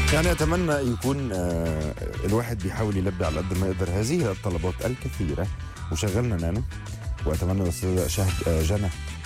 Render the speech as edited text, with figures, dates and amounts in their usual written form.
يعني أتمنى يكون الواحد بيحاول يلبي على قد ما يقدر هذه الطلبات الكثيرة وشغلنا نانو. وأتمنى الأستاذة جنى